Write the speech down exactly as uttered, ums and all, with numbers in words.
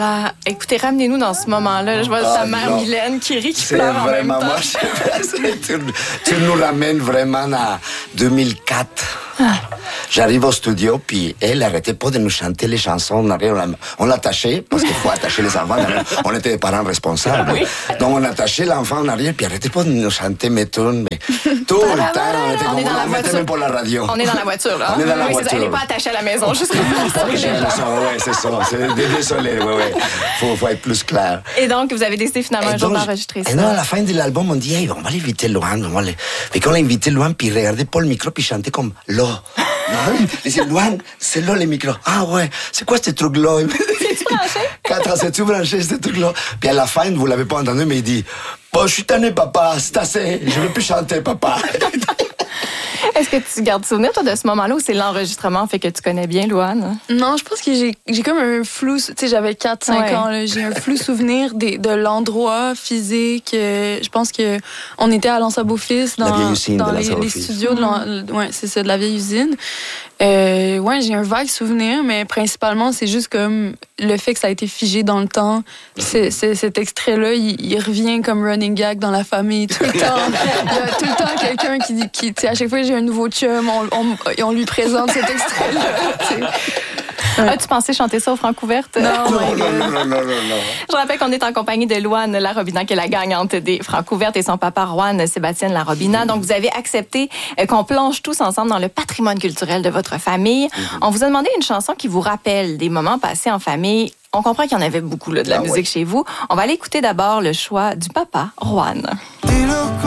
Ah, écoutez, ramenez-nous dans ce moment-là. Je vois Ah, ta mère non. Mylène qui rit, qui C'est pleure en même vraiment, temps. moi, je- tu, tu nous ramènes vraiment à deux mille quatre. Ah. J'arrive au studio, puis elle arrêtait pas de nous chanter les chansons. On, arrive, on l'a- on l'attachait, parce qu'il faut attacher les enfants. On était des parents responsables. Oui. Donc, on attachait l'enfant en arrière, puis arrêtait pas de nous chanter mes tunes. Mais tout le temps, on était On comme est dans la on mettait voiture. même pour la radio. On est dans la voiture, là. On est dans la Oui, c'est ça. Elle n'est voiture. pas attachée à la maison, juste pour Ouais, c'est ça, c'est, désolé, ouais, ouais. Faut, faut être plus clair. Et donc, vous avez décidé finalement Et un jour donc, d'enregistrer ça. Et non, à la fin de l'album, on dit, hey, on va l'inviter Luan. On va le... Et quand on l'a invité Luan, puis il regardait pas le micro, puis il chantait comme là. Il disait, Luan, c'est là le micro. Ah ouais, c'est quoi ce truc-là? C'est-tu branché? Quatre ans, c'est-tu branché, ce truc-là? Puis à la fin, vous l'avez pas entendu, mais il dit, bon, je suis tanné, papa, c'est assez, je veux plus chanter, papa. Est-ce que tu gardes souvenir, toi, de ce moment-là où c'est l'enregistrement fait que tu connais bien Louane? Non, je pense que j'ai, j'ai comme un flou. Tu sais, j'avais quatre cinq Ouais. ans. Là, j'ai un flou souvenir des, de l'endroit physique. Euh, je pense que on était à l'Anse Beaufils dans, La vieille usine dans de les, l'Anse les Beaufils. studios de l'an- ouais, c'est ça, de la vieille usine. Euh, ouais, j'ai un vague souvenir, mais principalement, c'est juste comme le fait que ça a été figé dans le temps. C'est, c'est, cet extrait-là, il, il revient comme running gag dans la famille tout le temps. Il y a tout le temps quelqu'un qui dit, qui, tu sais, à chaque fois que j'ai un nouveau chum, on, on, on lui présente cet extrait-là. Tu sais. As-tu pensé chanter ça au Francouverte? Non, Non, non, non, non, non, non. Je rappelle qu'on est en compagnie de Louane Larobina, qui est la gagnante des Francouvertes, et son papa, Juan Sébastien Larobina. Donc, vous avez accepté euh, qu'on plonge tous ensemble dans le patrimoine culturel de votre famille. On vous a demandé une chanson qui vous rappelle des moments passés en famille. On comprend qu'il y en avait beaucoup là, de la Ah, musique oui. chez vous. On va aller écouter d'abord le choix du papa, Juan. Dilo